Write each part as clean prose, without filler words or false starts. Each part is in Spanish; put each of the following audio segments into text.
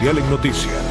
En Noticias.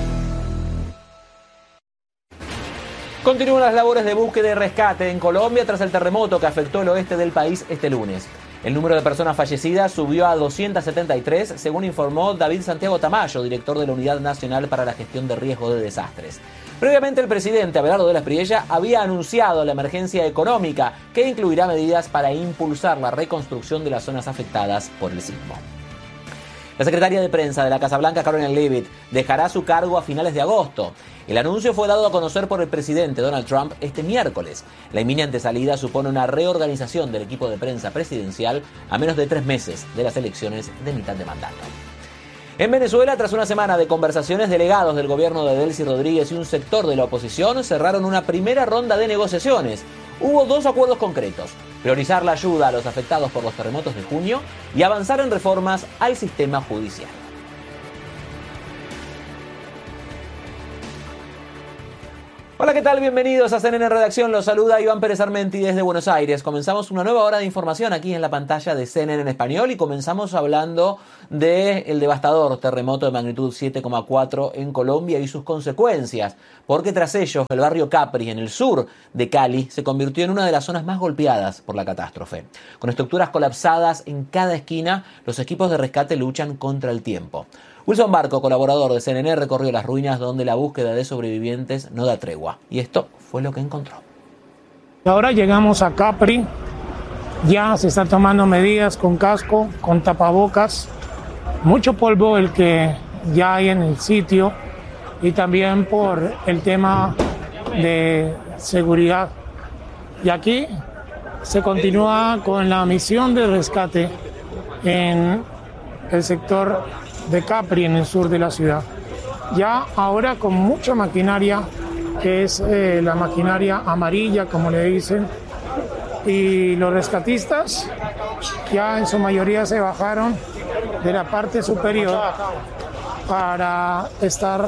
Continúan las labores de búsqueda y rescate en Colombia tras el terremoto que afectó el oeste del país este lunes. El número de personas fallecidas subió a 273, según informó David Santiago Tamayo, director de la Unidad Nacional para la Gestión de Riesgo de Desastres. Previamente, el presidente Abelardo de la Espriella había anunciado la emergencia económica, que incluirá medidas para impulsar la reconstrucción de las zonas afectadas por el sismo. La secretaria de prensa de la Casa Blanca, Caroline Leavitt, dejará su cargo a finales de agosto. El anuncio fue dado a conocer por el presidente Donald Trump este miércoles. La inminente salida supone una reorganización del equipo de prensa presidencial a menos de 3 meses de las elecciones de mitad de mandato. En Venezuela, tras una semana de conversaciones, delegados del gobierno de Delcy Rodríguez y un sector de la oposición cerraron una primera ronda de negociaciones. Hubo 2 acuerdos concretos: priorizar la ayuda a los afectados por los terremotos de junio y avanzar en reformas al sistema judicial. Hola, ¿qué tal? Bienvenidos a CNN Redacción. Los saluda Iván Pérez Armenti desde Buenos Aires. Comenzamos una nueva hora de información aquí en la pantalla de CNN en español y comenzamos hablando del devastador terremoto de magnitud 7,4 en Colombia y sus consecuencias, porque tras ello el barrio Capri, en el sur de Cali, se convirtió en una de las zonas más golpeadas por la catástrofe. Con estructuras colapsadas en cada esquina, los equipos de rescate luchan contra el tiempo. Wilson Barco, colaborador de CNN, recorrió las ruinas donde la búsqueda de sobrevivientes no da tregua. Y esto fue lo que encontró. Ahora llegamos a Capri. Ya se están tomando medidas con casco, con tapabocas. Mucho polvo el que ya hay en el sitio y también por el tema de seguridad. Y aquí se continúa con la misión de rescate en el sector de Capri, en el sur de la ciudad. Ya ahora con mucha maquinaria, que es la maquinaria amarilla, como le dicen, y los rescatistas ya en su mayoría se bajaron de la parte superior para estar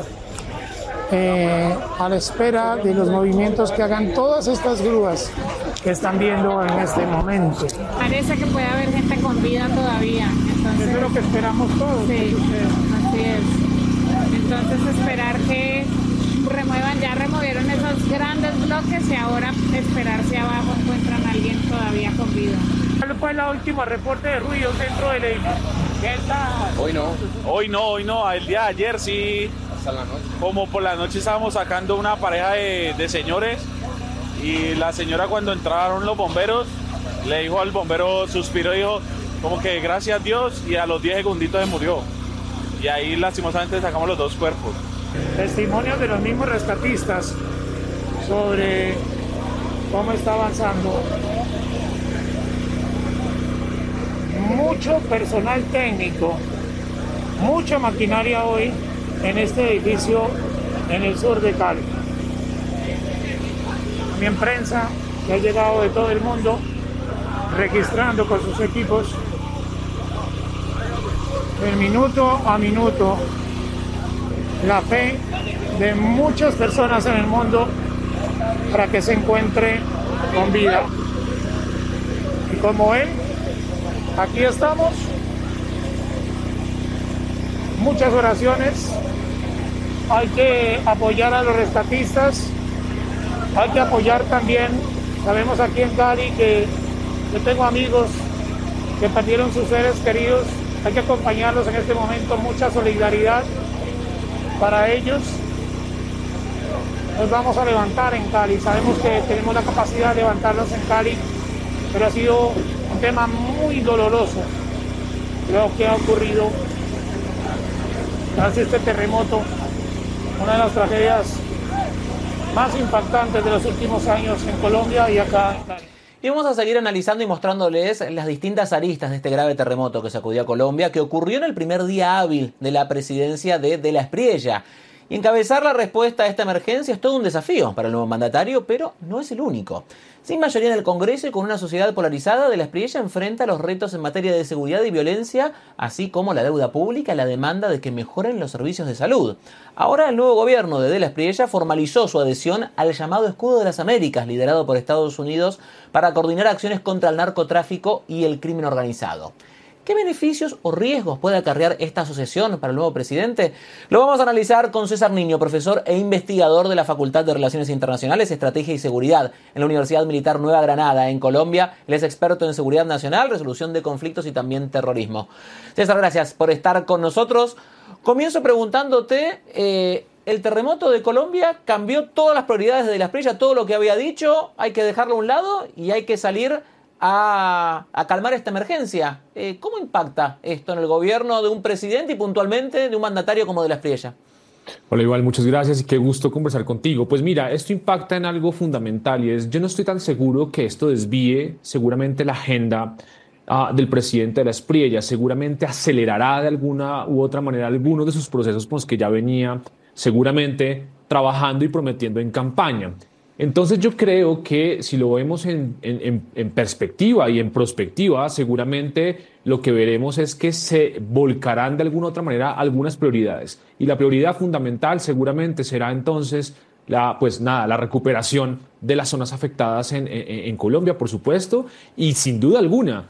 a la espera de los movimientos que hagan todas estas grúas que están viendo en este momento. Parece que puede haber gente con vida todavía. Entonces, eso es lo que esperamos todos. Sí, así es. Entonces esperar que remuevan, ya removieron esos grandes bloques y ahora esperar si abajo encuentran a alguien todavía con vida. ¿Cuál fue la última reporte de ruidos dentro del edificio? Hoy no, el día de ayer sí. Hasta la noche. Como por la noche estábamos sacando una pareja de señores y la señora, cuando entraron los bomberos, le dijo al bombero, suspiró y dijo como que gracias a Dios, y a los 10 segunditos se murió. Y ahí lastimosamente sacamos los 2 cuerpos. Testimonios de los mismos rescatistas sobre cómo está avanzando. Mucho personal técnico, mucha maquinaria hoy en este edificio en el sur de Cali. También prensa que ha llegado de todo el mundo registrando con sus equipos el minuto a minuto la fe de muchas personas en el mundo para que se encuentre con vida. Y como él, aquí estamos, muchas oraciones, hay que apoyar a los rescatistas, hay que apoyar también, sabemos aquí en Cali que yo tengo amigos que perdieron sus seres queridos, hay que acompañarlos en este momento, mucha solidaridad para ellos. Nos vamos a levantar en Cali, sabemos que tenemos la capacidad de levantarlos en Cali, pero ha sido un tema muy doloroso lo que ha ocurrido tras este terremoto, una de las tragedias más impactantes de los últimos años en Colombia y acá en Cali. Y vamos a seguir analizando y mostrándoles las distintas aristas de este grave terremoto que sacudió a Colombia, que ocurrió en el primer día hábil de la presidencia de la Espriella. Y encabezar la respuesta a esta emergencia es todo un desafío para el nuevo mandatario, pero no es el único. Sin mayoría en el Congreso y con una sociedad polarizada, de la Espriella enfrenta los retos en materia de seguridad y violencia, así como la deuda pública y la demanda de que mejoren los servicios de salud. Ahora el nuevo gobierno de la Espriella formalizó su adhesión al llamado Escudo de las Américas, liderado por Estados Unidos, para coordinar acciones contra el narcotráfico y el crimen organizado. ¿Qué beneficios o riesgos puede acarrear esta asociación para el nuevo presidente? Lo vamos a analizar con César Niño, profesor e investigador de la Facultad de Relaciones Internacionales, Estrategia y Seguridad en la Universidad Militar Nueva Granada, en Colombia. Él es experto en seguridad nacional, resolución de conflictos y también terrorismo. César, gracias por estar con nosotros. Comienzo preguntándote, el terremoto de Colombia cambió todas las prioridades de la Espriella, todo lo que había dicho, hay que dejarlo a un lado y hay que salir a calmar esta emergencia. ¿Cómo impacta esto en el gobierno de un presidente y puntualmente de un mandatario como de la Espriella? Hola, Iván, muchas gracias y qué gusto conversar contigo. Pues mira, esto impacta en algo fundamental y es, yo no estoy tan seguro que esto desvíe seguramente la agenda del presidente de la Espriella. Seguramente acelerará de alguna u otra manera algunos de sus procesos con los que ya venía seguramente trabajando y prometiendo en campaña. Entonces yo creo que si lo vemos en perspectiva y en prospectiva, seguramente lo que veremos es que se volcarán de alguna u otra manera algunas prioridades. Y la prioridad fundamental seguramente será entonces la recuperación de las zonas afectadas en Colombia, por supuesto, y sin duda alguna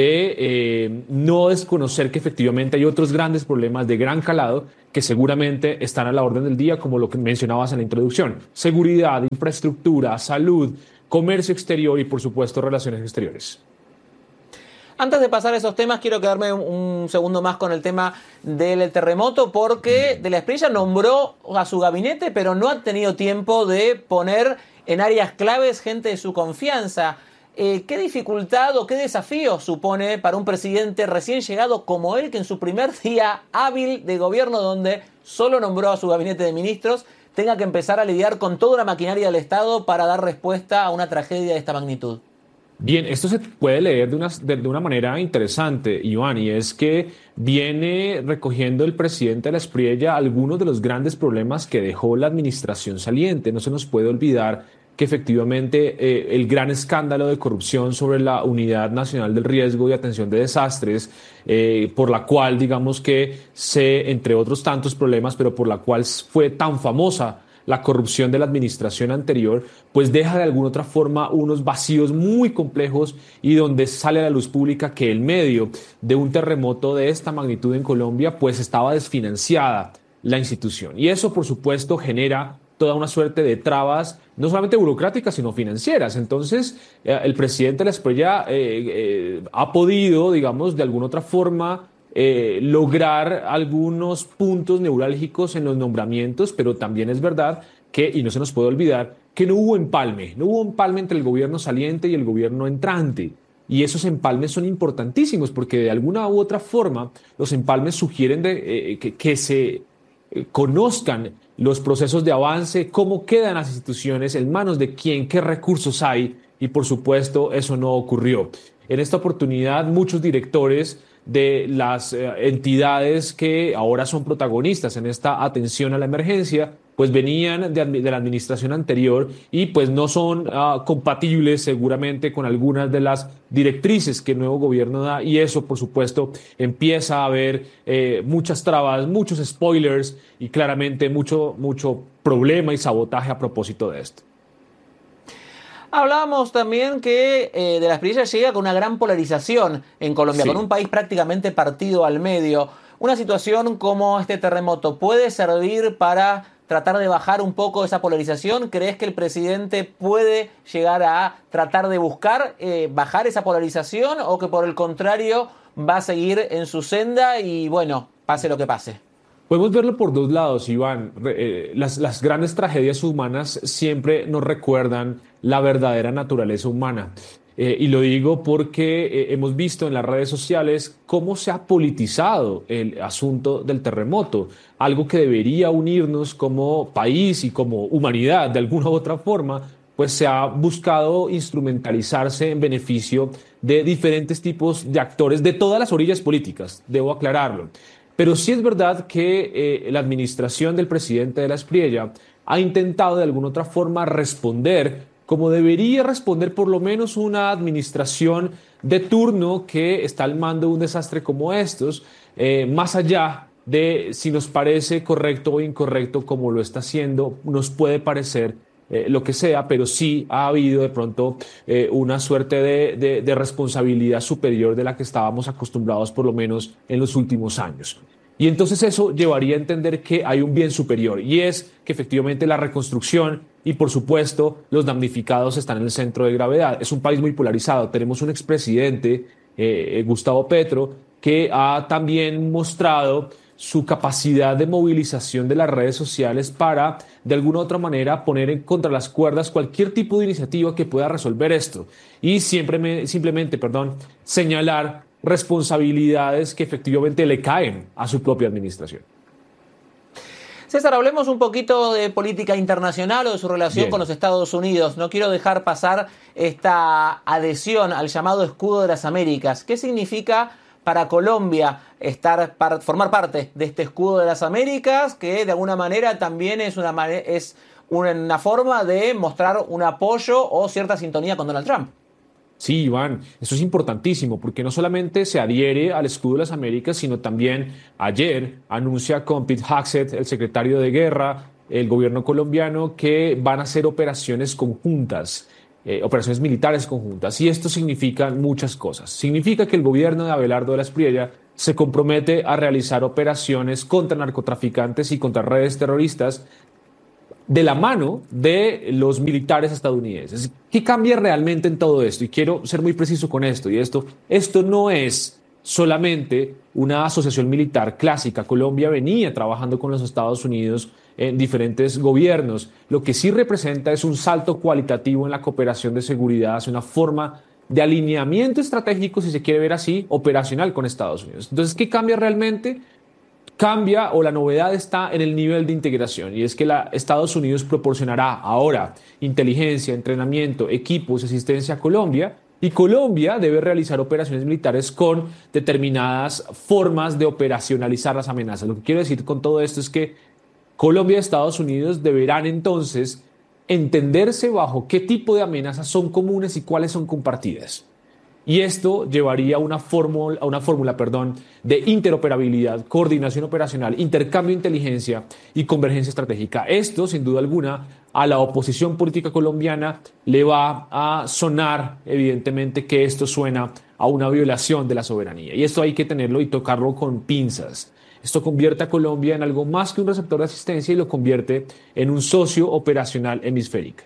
de no desconocer que efectivamente hay otros grandes problemas de gran calado que seguramente están a la orden del día, como lo que mencionabas en la introducción: seguridad, infraestructura, salud, comercio exterior y, por supuesto, relaciones exteriores. Antes de pasar a esos temas, quiero quedarme un segundo más con el tema del terremoto, porque de la Espriella nombró a su gabinete, pero no ha tenido tiempo de poner en áreas claves gente de su confianza. ¿Qué dificultad o qué desafío supone para un presidente recién llegado como él, que en su primer día hábil de gobierno, donde solo nombró a su gabinete de ministros, tenga que empezar a lidiar con toda una maquinaria del Estado para dar respuesta a una tragedia de esta magnitud? Bien, esto se puede leer de una manera interesante, Iván, y es que viene recogiendo el presidente de la Espriella algunos de los grandes problemas que dejó la administración saliente. No se nos puede olvidar que efectivamente el gran escándalo de corrupción sobre la Unidad Nacional del Riesgo y Atención de Desastres, por la cual, digamos que entre otros tantos problemas, pero por la cual fue tan famosa la corrupción de la administración anterior, pues deja de alguna otra forma unos vacíos muy complejos y donde sale a la luz pública que en medio de un terremoto de esta magnitud en Colombia, pues estaba desfinanciada la institución. Y eso, por supuesto, genera toda una suerte de trabas, no solamente burocráticas, sino financieras. Entonces, el presidente de la Espriella ha podido, digamos, de alguna otra forma, lograr algunos puntos neurálgicos en los nombramientos, pero también es verdad que, y no se nos puede olvidar, que no hubo empalme entre el gobierno saliente y el gobierno entrante. Y esos empalmes son importantísimos porque de alguna u otra forma los empalmes sugieren que se conozcan los procesos de avance, cómo quedan las instituciones, en manos de quién, qué recursos hay, y por supuesto eso no ocurrió. En esta oportunidad muchos directores de las entidades que ahora son protagonistas en esta atención a la emergencia, pues venían de la administración anterior y pues no son compatibles seguramente con algunas de las directrices que el nuevo gobierno da, y eso por supuesto empieza a haber muchas trabas, muchos spoilers y claramente mucho problema y sabotaje a propósito de esto. Hablábamos también que de la Espriella llega con una gran polarización en Colombia, sí, con un país prácticamente partido al medio. Una situación como este terremoto puede servir para tratar de bajar un poco esa polarización. ¿Crees que el presidente puede llegar a tratar de buscar bajar esa polarización, o que por el contrario va a seguir en su senda y bueno, pase lo que pase? Podemos verlo por dos lados, Iván. Las grandes tragedias humanas siempre nos recuerdan la verdadera naturaleza humana. Y lo digo porque hemos visto en las redes sociales cómo se ha politizado el asunto del terremoto, algo que debería unirnos como país y como humanidad de alguna u otra forma, pues se ha buscado instrumentalizarse en beneficio de diferentes tipos de actores de todas las orillas políticas, debo aclararlo. Pero sí es verdad que la administración del presidente de la Espriella ha intentado de alguna otra forma responder como debería responder por lo menos una administración de turno que está al mando de un desastre como estos, más allá de si nos parece correcto o incorrecto como lo está haciendo, nos puede parecer lo que sea, pero sí ha habido de pronto una suerte de responsabilidad superior de la que estábamos acostumbrados por lo menos en los últimos años. Y entonces eso llevaría a entender que hay un bien superior y es que efectivamente la reconstrucción y por supuesto los damnificados están en el centro de gravedad. Es un país muy polarizado. Tenemos un expresidente, Gustavo Petro, que ha también mostrado su capacidad de movilización de las redes sociales para, de alguna u otra manera, poner contra las cuerdas cualquier tipo de iniciativa que pueda resolver esto y simplemente, señalar responsabilidades que efectivamente le caen a su propia administración. César, hablemos un poquito de política internacional o de su relación con los Estados Unidos. No quiero dejar pasar esta adhesión al llamado Escudo de las Américas. ¿Qué significa para Colombia formar parte de este Escudo de las Américas, que de alguna manera también es una forma de mostrar un apoyo o cierta sintonía con Donald Trump? Sí, Iván, eso es importantísimo porque no solamente se adhiere al Escudo de las Américas, sino también ayer anuncia con Pete Hegseth, el secretario de Guerra, el gobierno colombiano, que van a hacer operaciones conjuntas, operaciones militares conjuntas. Y esto significa muchas cosas. Significa que el gobierno de Abelardo de la Espriella se compromete a realizar operaciones contra narcotraficantes y contra redes terroristas de la mano de los militares estadounidenses. ¿Qué cambia realmente en todo esto? Y quiero ser muy preciso con esto. Esto no es solamente una asociación militar clásica. Colombia venía trabajando con los Estados Unidos en diferentes gobiernos. Lo que sí representa es un salto cualitativo en la cooperación de seguridad, es una forma de alineamiento estratégico, si se quiere ver así, operacional con Estados Unidos. Entonces, ¿qué cambia realmente? Cambia, o la novedad está en el nivel de integración, y es que Estados Unidos proporcionará ahora inteligencia, entrenamiento, equipos, asistencia a Colombia, y Colombia debe realizar operaciones militares con determinadas formas de operacionalizar las amenazas. Lo que quiero decir con todo esto es que Colombia y Estados Unidos deberán entonces entenderse bajo qué tipo de amenazas son comunes y cuáles son compartidas. Y esto llevaría a una fórmula de interoperabilidad, coordinación operacional, intercambio de inteligencia y convergencia estratégica. Esto, sin duda alguna, a la oposición política colombiana le va a sonar, evidentemente, que esto suena a una violación de la soberanía. Y esto hay que tenerlo y tocarlo con pinzas. Esto convierte a Colombia en algo más que un receptor de asistencia y lo convierte en un socio operacional hemisférico.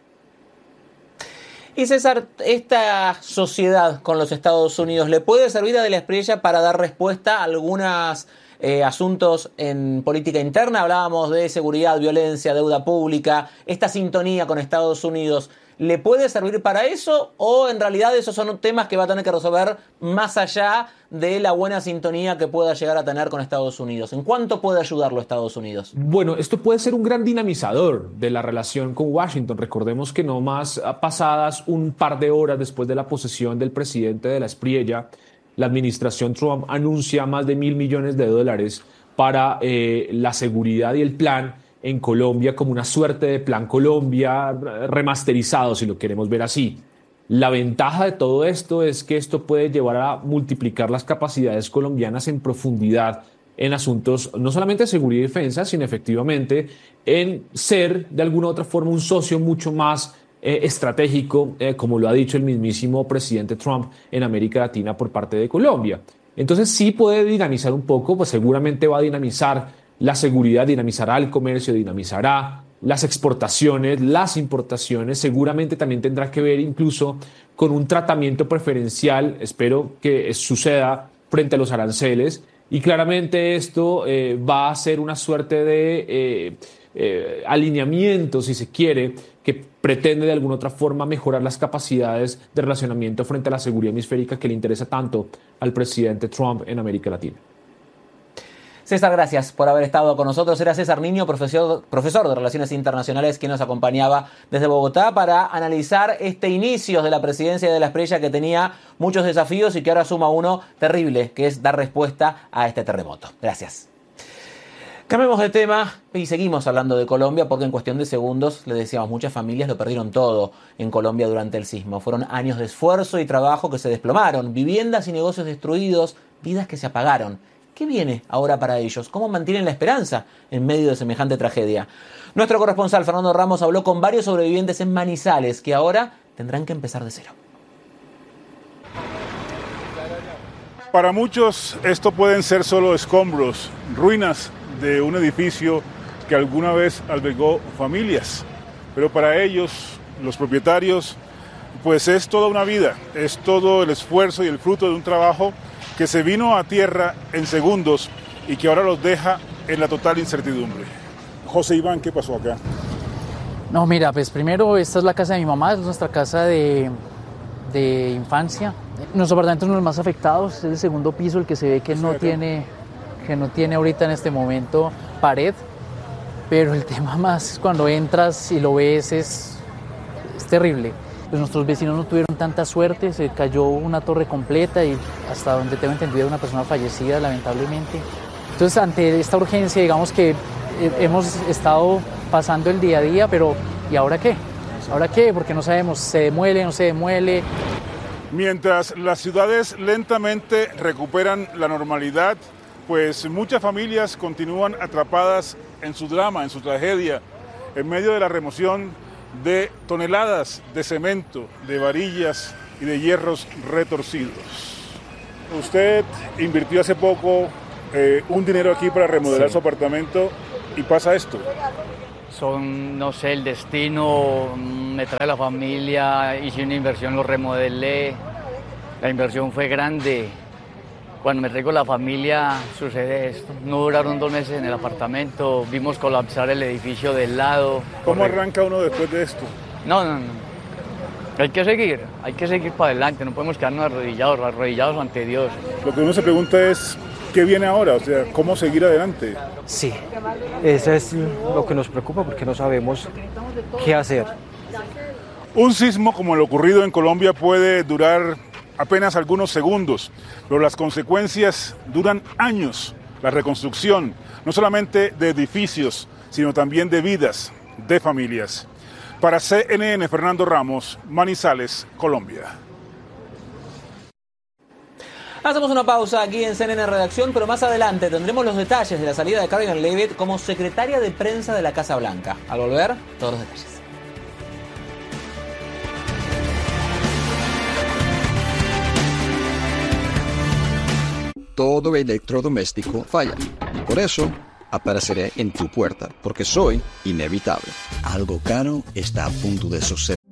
Y César, ¿esta sociedad con los Estados Unidos le puede servir a De la Espriella para dar respuesta a algunos asuntos en política interna? Hablábamos de seguridad, violencia, deuda pública, esta sintonía con Estados Unidos. ¿Le puede servir para eso o en realidad esos son temas que va a tener que resolver más allá de la buena sintonía que pueda llegar a tener con Estados Unidos? ¿En cuánto puede ayudarlo Estados Unidos? Bueno, esto puede ser un gran dinamizador de la relación con Washington. Recordemos que no más pasadas un par de horas después de la posesión del presidente de la Espriella, la administración Trump anuncia más de $1.000 millones para la seguridad y el plan en Colombia, como una suerte de Plan Colombia remasterizado, si lo queremos ver así. La ventaja de todo esto es que esto puede llevar a multiplicar las capacidades colombianas en profundidad en asuntos no solamente de seguridad y defensa, sino efectivamente en ser de alguna u otra forma un socio mucho más estratégico, como lo ha dicho el mismísimo presidente Trump en América Latina por parte de Colombia. Entonces sí puede dinamizar un poco, pues seguramente va a dinamizar la seguridad, dinamizará el comercio, dinamizará las exportaciones, las importaciones, seguramente también tendrá que ver incluso con un tratamiento preferencial, espero que suceda frente a los aranceles, y claramente esto va a ser una suerte de alineamiento, si se quiere, que pretende de alguna otra forma mejorar las capacidades de relacionamiento frente a la seguridad hemisférica que le interesa tanto al presidente Trump en América Latina. César, gracias por haber estado con nosotros. Era César Niño, profesor de Relaciones Internacionales, que nos acompañaba desde Bogotá para analizar este inicio de la presidencia de la Espriella, que tenía muchos desafíos y que ahora suma uno terrible, que es dar respuesta a este terremoto. Gracias. Cambiemos de tema y seguimos hablando de Colombia porque en cuestión de segundos, le decíamos, muchas familias lo perdieron todo en Colombia durante el sismo. Fueron años de esfuerzo y trabajo que se desplomaron, viviendas y negocios destruidos, vidas que se apagaron. ¿Qué viene ahora para ellos? ¿Cómo mantienen la esperanza en medio de semejante tragedia? Nuestro corresponsal Fernando Ramos habló con varios sobrevivientes en Manizales que ahora tendrán que empezar de cero. Para muchos esto pueden ser solo escombros, ruinas de un edificio que alguna vez albergó familias, pero para ellos, los propietarios, pues es toda una vida, es todo el esfuerzo y el fruto de un trabajo que se vino a tierra en segundos y que ahora los deja en la total incertidumbre. José Iván, ¿qué pasó acá? No, mira, pues primero esta es la casa de mi mamá, es nuestra casa de infancia. Nuestro apartamento es uno de los más afectados, es el segundo piso, el que se ve que no tiene ahorita en este momento pared, pero el tema más es cuando entras y lo ves es terrible. Pues nuestros vecinos no tuvieron tanta suerte, se cayó una torre completa y hasta donde tengo entendido una persona fallecida lamentablemente. Entonces ante esta urgencia digamos que hemos estado pasando el día a día, pero ¿y ahora qué? ¿Ahora qué? Porque no sabemos, ¿se demuele, no se demuele? Mientras las ciudades lentamente recuperan la normalidad, pues muchas familias continúan atrapadas en su drama, en su tragedia, en medio de la remoción de toneladas de cemento, de varillas y de hierros retorcidos. Usted invirtió hace poco un dinero aquí para remodelar su apartamento y pasa esto. No sé, el destino me trae la familia, hice una inversión, lo remodelé, la inversión fue grande. Cuando me traigo la familia sucede esto. No duraron 2 meses en el apartamento, vimos colapsar el edificio del lado. ¿Cómo arranca uno después de esto? No. Hay que seguir para adelante, no podemos quedarnos arrodillados ante Dios. Lo que uno se pregunta es, ¿qué viene ahora? O sea, ¿cómo seguir adelante? Sí, eso es lo que nos preocupa porque no sabemos qué hacer. Un sismo como el ocurrido en Colombia puede durar apenas algunos segundos, pero las consecuencias duran años. La reconstrucción, no solamente de edificios, sino también de vidas, de familias. Para CNN, Fernando Ramos, Manizales, Colombia. Hacemos una pausa aquí en CNN Redacción, pero más adelante tendremos los detalles de la salida de Carolyn Leavitt como secretaria de prensa de la Casa Blanca. Al volver, todos los detalles. Todo electrodoméstico falla. Y por eso apareceré en tu puerta, porque soy inevitable. Algo caro está a punto de suceder.